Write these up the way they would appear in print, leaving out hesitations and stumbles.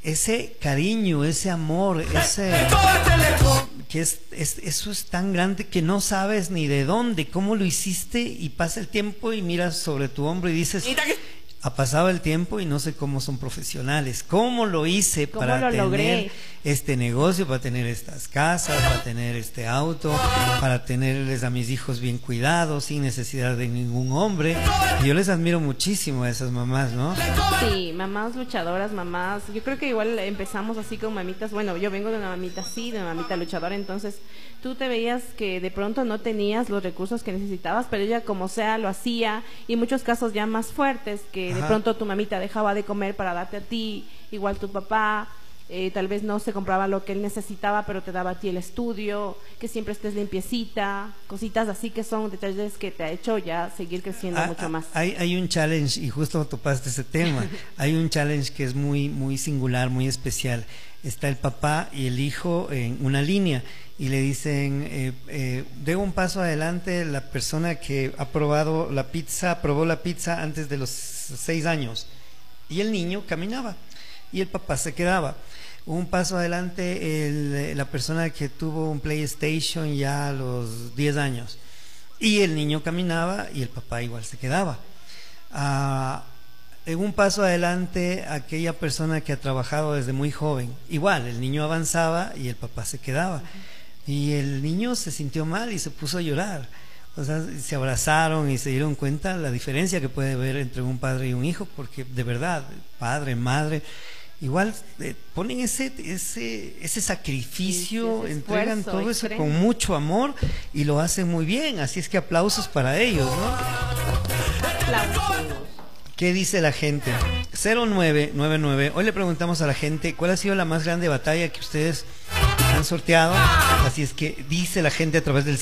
ese cariño, ese amor, eso es tan grande que no sabes ni de dónde, cómo lo hiciste, y pasa el tiempo y miras sobre tu hombro y dices, ha pasado el tiempo y no sé cómo son profesionales, cómo lo hice para tener este negocio, para tener estas casas, para tener este auto, para tenerles a mis hijos bien cuidados, sin necesidad de ningún hombre. Y yo les admiro muchísimo a esas mamás, ¿no? Sí, mamás luchadoras, mamás, yo creo que igual empezamos así con mamitas. Bueno, yo vengo de una mamita así, de una mamita luchadora, entonces tú te veías que de pronto no tenías los recursos que necesitabas, pero ella como sea lo hacía, y muchos casos ya más fuertes, que de pronto tu mamita dejaba de comer para darte a ti, igual tu papá, tal vez no se compraba lo que él necesitaba, pero te daba a ti el estudio, que siempre estés limpiecita, cositas así que son detalles que te ha hecho ya seguir creciendo mucho más. Hay un challenge, y justo topaste ese tema, hay un challenge que es muy, muy singular, muy especial. Está el papá y el hijo en una línea y le dicen, de un paso adelante la persona que ha probado la pizza, probó la pizza antes de los 6 años, y el niño caminaba y el papá se quedaba. Un paso adelante la persona que tuvo un PlayStation ya a los 10 años, y el niño caminaba y el papá igual se quedaba. En un paso adelante aquella persona que ha trabajado desde muy joven, igual el niño avanzaba y el papá se quedaba, y el niño se sintió mal y se puso a llorar. O sea, se abrazaron y se dieron cuenta la diferencia que puede haber entre un padre y un hijo, porque de verdad, padre, madre, igual ponen ese sacrificio, sí, entregan todo eso con mucho amor y lo hacen muy bien. Así es que aplausos para ellos, ¿no? Aplausos. ¿Qué dice la gente? 0999. Hoy le preguntamos a la gente cuál ha sido la más grande batalla que ustedes han sorteado. Así es que dice la gente a través del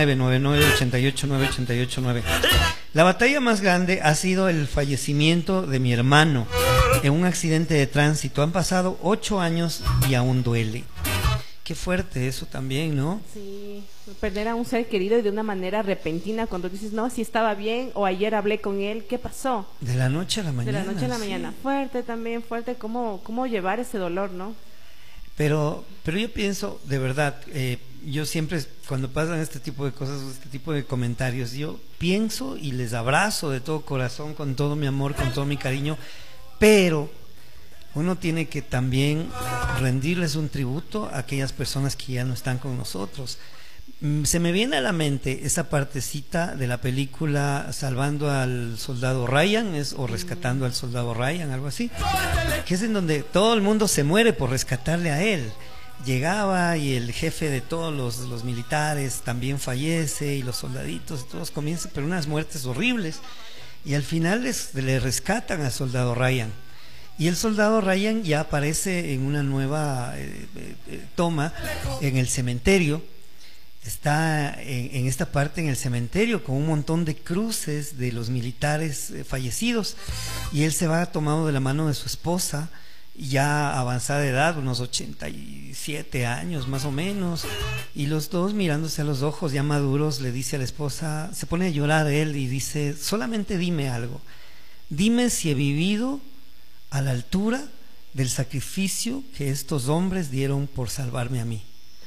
0999889889. La batalla más grande ha sido el fallecimiento de mi hermano en un accidente de tránsito. Han pasado 8 años y aún duele. Qué fuerte eso también, ¿no? Sí, perder a un ser querido de una manera repentina, cuando dices, no, si estaba bien, o ayer hablé con él, ¿qué pasó? De la noche a la mañana. De la noche a la mañana. Fuerte también, fuerte, cómo llevar ese dolor, ¿no? Pero yo pienso, de verdad, yo siempre, cuando pasan este tipo de cosas, este tipo de comentarios, yo pienso y les abrazo de todo corazón, con todo mi amor, con todo mi cariño, pero uno tiene que también rendirles un tributo a aquellas personas que ya no están con nosotros. Se me viene a la mente esa partecita de la película Salvando al Soldado Ryan, o Rescatando al Soldado Ryan, algo así, que es en donde todo el mundo se muere por rescatarle a él. Llegaba y el jefe de todos los militares también fallece, y los soldaditos, todos comienzan, pero unas muertes horribles, y al final le rescatan al Soldado Ryan. Y el Soldado Ryan ya aparece en una nueva toma en el cementerio. Está en esta parte en el cementerio con un montón de cruces de los militares fallecidos, y él se va tomado de la mano de su esposa, ya avanzada de edad, unos 87 años más o menos, y los dos mirándose a los ojos ya maduros, le dice a la esposa, se pone a llorar él y dice, solamente dime algo, dime si he vivido a la altura del sacrificio que estos hombres dieron por salvarme a mí.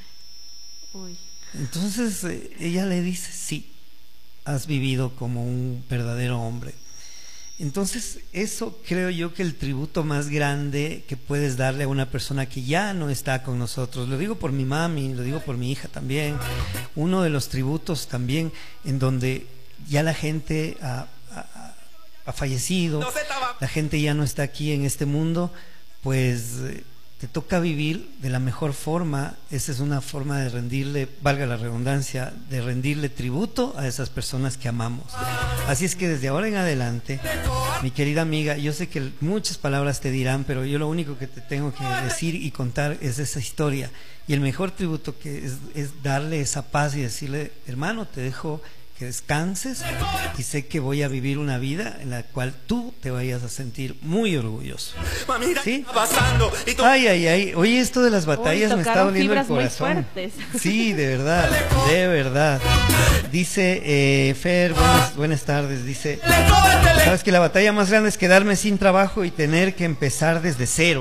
Uy. Entonces ella le dice, sí, has vivido como un verdadero hombre. Entonces eso creo yo que el tributo más grande que puedes darle a una persona que ya no está con nosotros, lo digo por mi mami, lo digo por mi hija también, uno de los tributos también en donde ya la gente ha fallecido, la gente ya no está aquí en este mundo, pues te toca vivir de la mejor forma. Esa es una forma de rendirle, valga la redundancia, de rendirle tributo a esas personas que amamos. Así es que desde ahora en adelante, mi querida amiga, yo sé que muchas palabras te dirán, pero yo lo único que te tengo que decir y contar es esa historia, y el mejor tributo que es darle esa paz y decirle, hermano, te dejo que descanses, y sé que voy a vivir una vida en la cual tú te vayas a sentir muy orgulloso. ¿Sí? Ay, ay, ay. Oye, esto de las batallas me está doliendo el corazón. Sí, de verdad, de verdad. Dice Fer, buenas tardes. Dice, sabes que la batalla más grande es quedarme sin trabajo y tener que empezar desde cero.